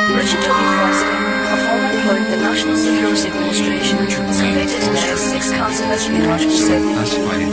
Richard W. Foster, a former employee of the National Security Administration, is convicted today of 6 counts of espionage for sale.